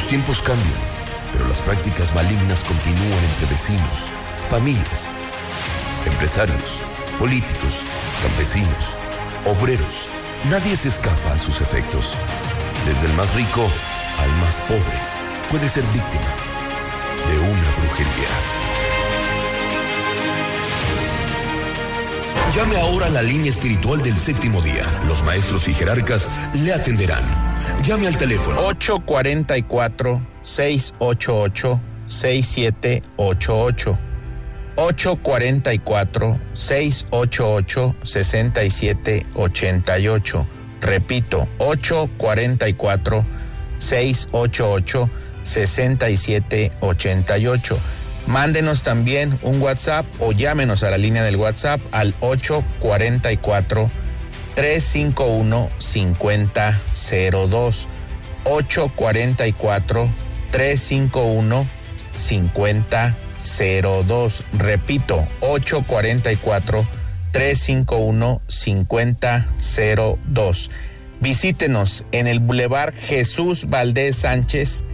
Los tiempos cambian, pero las prácticas malignas continúan entre vecinos, familias, empresarios, políticos, campesinos, obreros. Nadie se escapa a sus efectos. Desde el más rico al más pobre puede ser víctima de una brujería. Llame ahora a la línea espiritual del séptimo día. Los maestros y jerarcas le atenderán. Llame al teléfono 844-688-6788. 844-688-6788. Repito, 844-688-6788. Mándenos también un WhatsApp o llámenos a la línea del WhatsApp al 844-351-5002. 844-351-5002. Repito, 844-351-5002. Visítenos en el Boulevard Jesús Valdés Sánchez,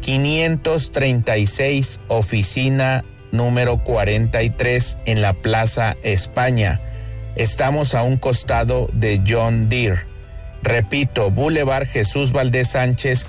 536, oficina número 43 en la Plaza España. Estamos a un costado de John Deere. Repito, Boulevard Jesús Valdés Sánchez,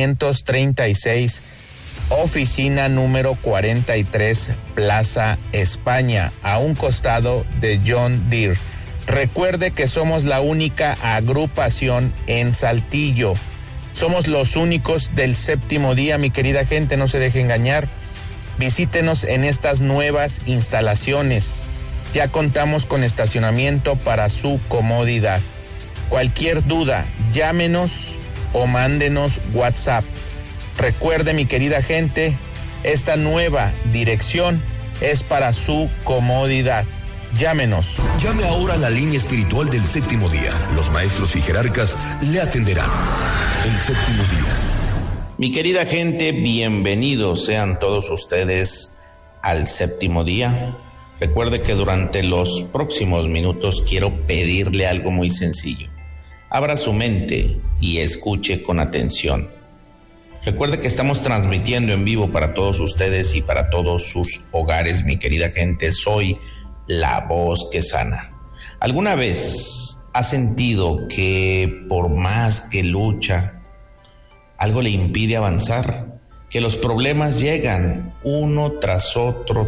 536, oficina número 43, Plaza España, a un costado de John Deere. Recuerde que somos la única agrupación en Saltillo. Somos los únicos del séptimo día, mi querida gente, no se deje engañar. Visítenos en estas nuevas instalaciones. Ya contamos con estacionamiento para su comodidad. Cualquier duda, llámenos o mándenos WhatsApp. Recuerde, mi querida gente, esta nueva dirección es para su comodidad. Llámenos. Llame ahora a la línea espiritual del séptimo día. Los maestros y jerarcas le atenderán. El séptimo día. Mi querida gente, bienvenidos sean todos ustedes al séptimo día. Recuerde que durante los próximos minutos quiero pedirle algo muy sencillo. Abra su mente y escuche con atención. Recuerde que estamos transmitiendo en vivo para todos ustedes y para todos sus hogares, mi querida gente. Soy la voz que sana. ¿Alguna vez ha sentido que por más que lucha, algo le impide avanzar? Que los problemas llegan uno tras otro,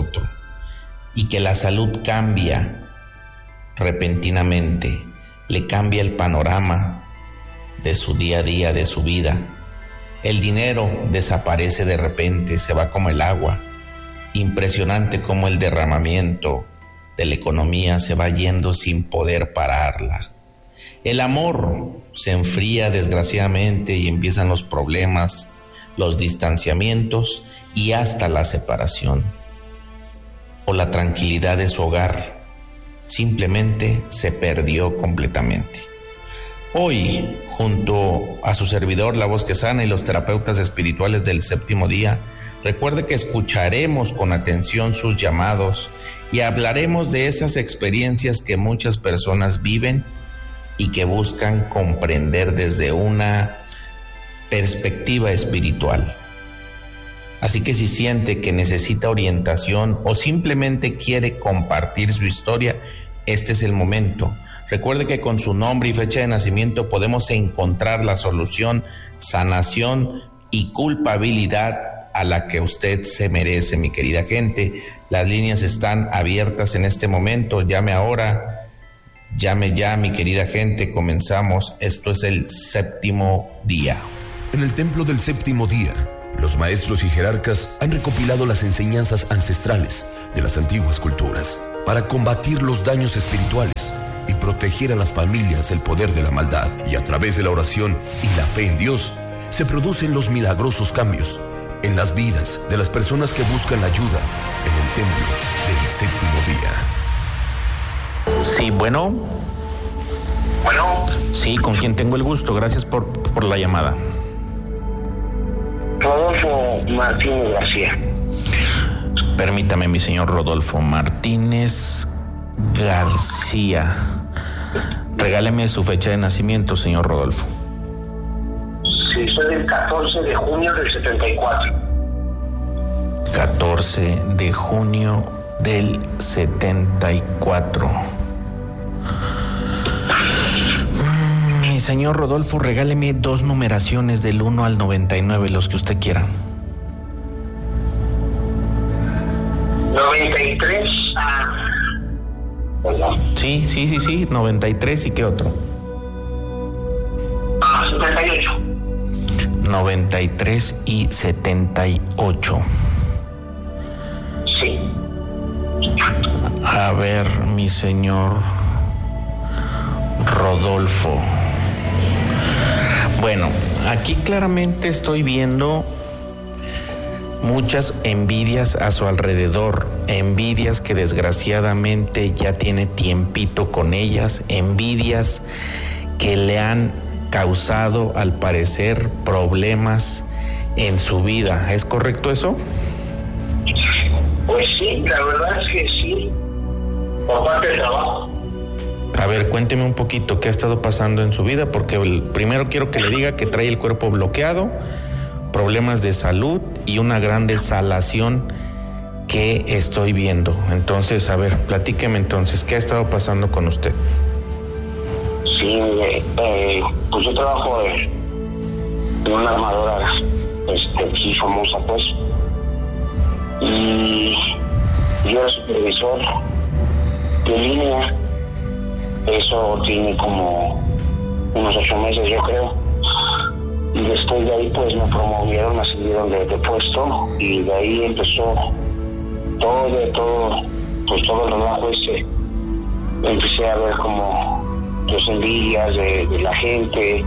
y que la salud cambia repentinamente, le cambia el panorama de su día a día, de su vida. El dinero desaparece de repente, se va como el agua. Impresionante cómo el derramamiento de la economía se va yendo sin poder pararla. El amor se enfría desgraciadamente y empiezan los problemas, los distanciamientos y hasta la separación. O la tranquilidad de su hogar simplemente se perdió completamente. Hoy, junto a su servidor, la voz que sana, y los terapeutas espirituales del séptimo día, recuerde que escucharemos con atención sus llamados y hablaremos de esas experiencias que muchas personas viven y que buscan comprender desde una perspectiva espiritual. Así que si siente que necesita orientación o simplemente quiere compartir su historia, este es el momento. Recuerde que con su nombre y fecha de nacimiento podemos encontrar la solución, sanación y culpabilidad a la que usted se merece, mi querida gente. Las líneas están abiertas en este momento. Llame ahora, llame ya, mi querida gente. Comenzamos. Esto es el séptimo día. En el templo del séptimo día, los maestros y jerarcas han recopilado las enseñanzas ancestrales de las antiguas culturas para combatir los daños espirituales y proteger a las familias del poder de la maldad. Y a través de la oración y la fe en Dios, se producen los milagrosos cambios en las vidas de las personas que buscan ayuda en el templo del séptimo día. Sí, bueno. Sí, ¿con quién tengo el gusto? Gracias por la llamada. Rodolfo Martínez García. Permítame, mi señor Rodolfo Martínez García. Regáleme su fecha de nacimiento, señor Rodolfo. Sí, sucede el 14 de junio del 74. 14 de junio del 74. Mi señor Rodolfo, regáleme 2 numeraciones del 1 al 99, los que usted quiera. 93. Sí, 93, ¿y qué otro? 78. 93 y 78. Sí. A ver, mi señor Rodolfo. Bueno, aquí claramente estoy viendo muchas envidias a su alrededor, envidias que desgraciadamente ya tiene tiempito con ellas, envidias que le han causado, al parecer, problemas en su vida. ¿Es correcto eso? Pues sí, la verdad es que sí, por parte del trabajo. A ver, cuénteme un poquito qué ha estado pasando en su vida, porque primero quiero que le diga que trae el cuerpo bloqueado, problemas de salud y una gran desalación que estoy viendo. Entonces, a ver, platíqueme entonces, ¿qué ha estado pasando con usted? Sí, pues yo trabajo en una armadora sí famosa, pues, y yo era supervisor de línea. Eso tiene como unos 8 meses, yo creo, y después de ahí pues me promovieron, me ascendieron de puesto, y de ahí empezó todo el relajo empecé a ver como envidias de la gente.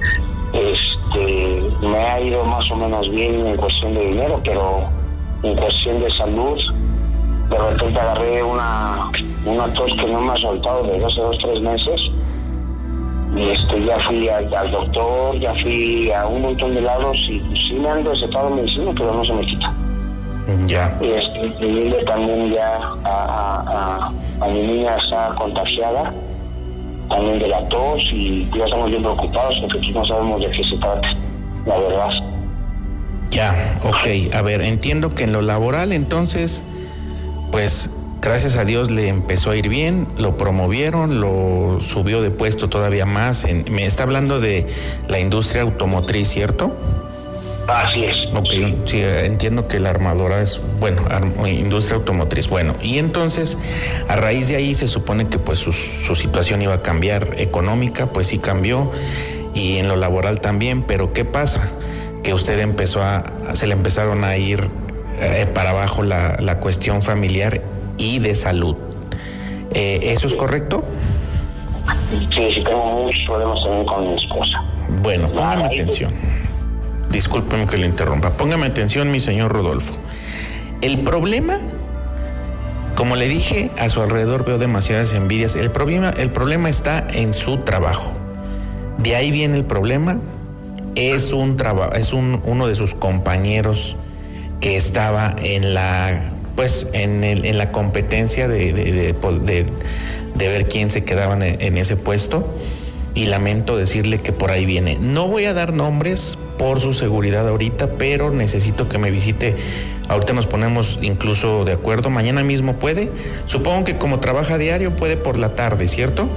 Me ha ido más o menos bien en cuestión de dinero, pero en cuestión de salud, de repente agarré una tos que no me ha soltado desde hace 2-3 meses. Y ya fui al doctor, ya fui a un montón de lados, y sí me han recetado medicina, pero no se me quita. Ya. Y también ya a mi niña está contagiada también de la tos, y ya estamos bien preocupados porque no sabemos de qué se trata, la verdad. Ya, ok. A ver, entiendo que en lo laboral, entonces, pues, gracias a Dios le empezó a ir bien, lo promovieron, lo subió de puesto todavía más. Me está hablando de la industria automotriz, ¿cierto? Así es. Ok, sí, entiendo que la armadora es, industria automotriz. Bueno, y entonces, a raíz de ahí se supone que pues su situación iba a cambiar económica, pues sí cambió, y en lo laboral también, pero ¿qué pasa? Que usted se le empezaron a ir para abajo la cuestión familiar y de salud. ¿Eso es correcto? Sí, tengo muchos problemas también con mi esposa. Bueno, póngame atención. Discúlpeme que le interrumpa. Póngame atención, mi señor Rodolfo. El problema, como le dije, a su alrededor veo demasiadas envidias. El problema está en su trabajo. De ahí viene el problema. Es uno de sus compañeros que estaba en la competencia de ver quién se quedaba en ese puesto, y lamento decirle que por ahí viene. No voy a dar nombres por su seguridad ahorita, pero necesito que me visite. Ahorita nos ponemos incluso de acuerdo. Mañana mismo puede. Supongo que como trabaja diario puede por la tarde, ¿cierto?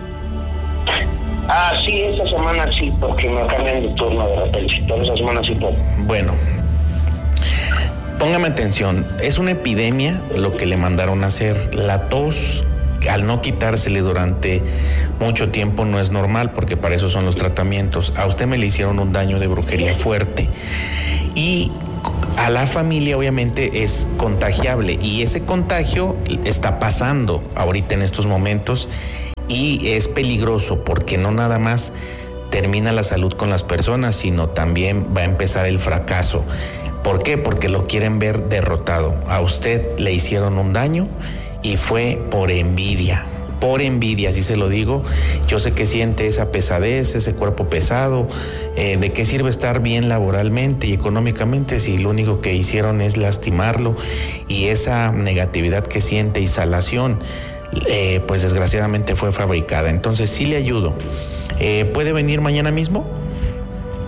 Sí, esta semana sí, porque me cambian de turno de repente, pero esa semana sí puedo. Bueno, póngame atención, es una epidemia lo que le mandaron a hacer. La tos, al no quitársele durante mucho tiempo, no es normal, porque para eso son los tratamientos. A usted me le hicieron un daño de brujería fuerte, y a la familia obviamente es contagiable, y ese contagio está pasando ahorita en estos momentos, y es peligroso porque no nada más termina la salud con las personas, sino también va a empezar el fracaso. ¿Por qué? Porque lo quieren ver derrotado. A usted le hicieron un daño y fue por envidia, así se lo digo. Yo sé que siente esa pesadez, ese cuerpo pesado. ¿De qué sirve estar bien laboralmente y económicamente si lo único que hicieron es lastimarlo? Y esa negatividad que siente y salación, pues desgraciadamente fue fabricada. Entonces sí le ayudo. ¿Puede venir mañana mismo?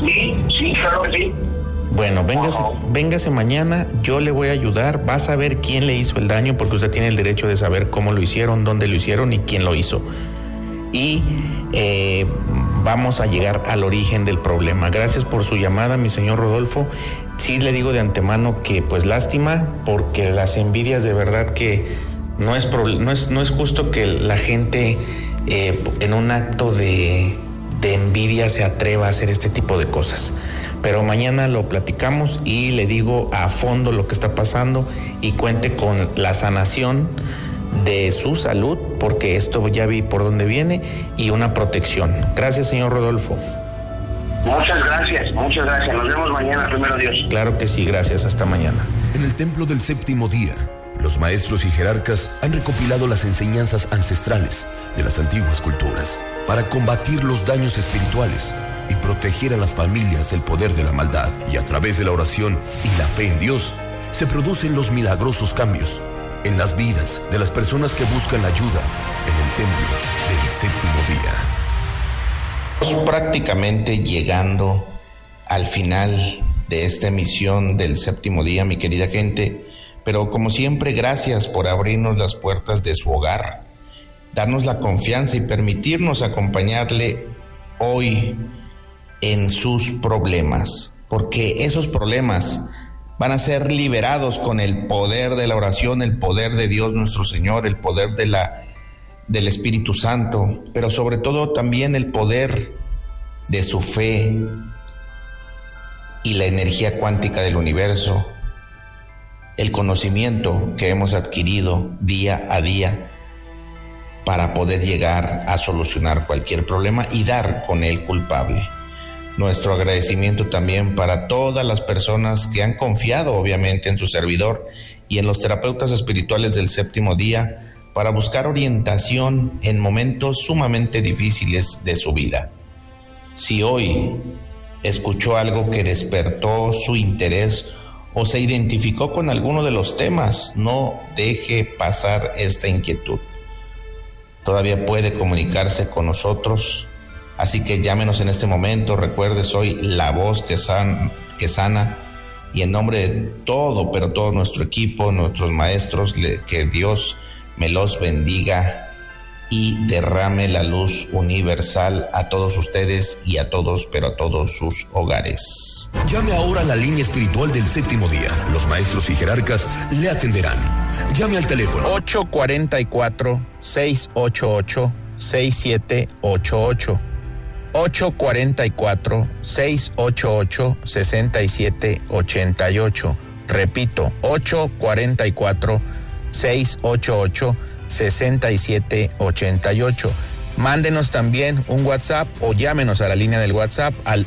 Sí, claro que sí. Bueno, véngase mañana, yo le voy a ayudar, va a saber quién le hizo el daño, porque usted tiene el derecho de saber cómo lo hicieron, dónde lo hicieron y quién lo hizo. Y vamos a llegar al origen del problema. Gracias por su llamada, mi señor Rodolfo. Sí le digo de antemano que pues lástima, porque las envidias de verdad que no es justo que la gente en un acto de envidia se atreva a hacer este tipo de cosas. Pero mañana lo platicamos y le digo a fondo lo que está pasando y cuente con la sanación de su salud, porque esto ya vi por dónde viene, y una protección. Gracias, señor Rodolfo. Muchas gracias. Nos vemos mañana, primero Dios. Claro que sí, gracias. Hasta mañana. En el templo del séptimo día, los maestros y jerarcas han recopilado las enseñanzas ancestrales de las antiguas culturas para combatir los daños espirituales y proteger a las familias del poder de la maldad. Y a través de la oración y la fe en Dios, se producen los milagrosos cambios en las vidas de las personas que buscan ayuda en el templo del séptimo día. Estamos prácticamente llegando al final de esta emisión del séptimo día, mi querida gente, pero como siempre, gracias por abrirnos las puertas de su hogar, darnos la confianza y permitirnos acompañarle hoy en sus problemas, porque esos problemas van a ser liberados con el poder de la oración, el poder de Dios nuestro Señor, el poder del Espíritu Santo, pero sobre todo también el poder de su fe y la energía cuántica del universo, el conocimiento que hemos adquirido día a día para poder llegar a solucionar cualquier problema y dar con el culpable. Nuestro agradecimiento también para todas las personas que han confiado obviamente en su servidor y en los terapeutas espirituales del séptimo día para buscar orientación en momentos sumamente difíciles de su vida. Si hoy escuchó algo que despertó su interés o se identificó con alguno de los temas, no deje pasar esta inquietud. Todavía puede comunicarse con nosotros. Así que llámenos en este momento. Recuerde, soy la voz que sana, y en nombre de todo, pero todo nuestro equipo, nuestros maestros, que Dios me los bendiga y derrame la luz universal a todos ustedes y a todos, pero a todos sus hogares. Llame ahora a la línea espiritual del séptimo día. Los maestros y jerarcas le atenderán. Llame al teléfono 844-688-6788. 844-688-6788. Repito, 844-688-6788. Mándenos también un WhatsApp o llámenos a la línea del WhatsApp al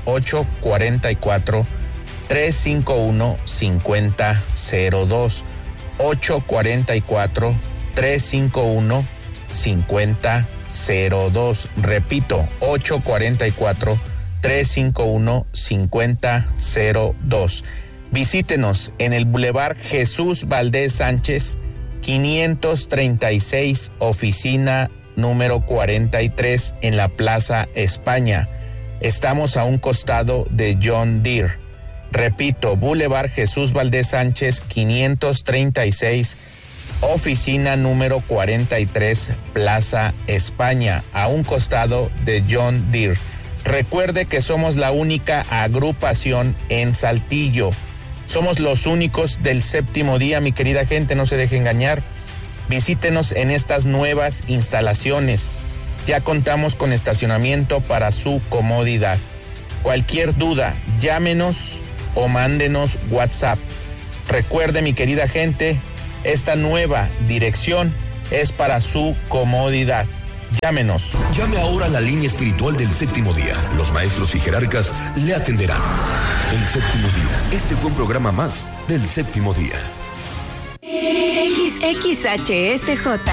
844-351-5002. 844-351-5002. Repito, 844-351-5002. Visítenos en el Boulevard Jesús Valdés Sánchez, 536, oficina número 43, en la Plaza España. Estamos a un costado de John Deere. Repito, Boulevard Jesús Valdés Sánchez, 536, oficina número 43, Plaza España, a un costado de John Deere. Recuerde que somos la única agrupación en Saltillo. Somos los únicos del séptimo día, mi querida gente, no se deje engañar. Visítenos en estas nuevas instalaciones. Ya contamos con estacionamiento para su comodidad. Cualquier duda, llámenos o mándenos WhatsApp. Recuerde, mi querida gente, esta nueva dirección es para su comodidad. Llámenos. Llame ahora a la línea espiritual del séptimo día. Los maestros y jerarcas le atenderán. El séptimo día. Este fue un programa más del séptimo día. XHSJ